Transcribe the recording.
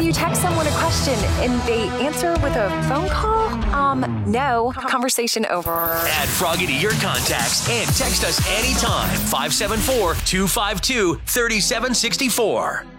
you text someone a question and they answer with a phone call? No. Conversation over. Add Froggy to your contacts and text us anytime. 574-252-3764.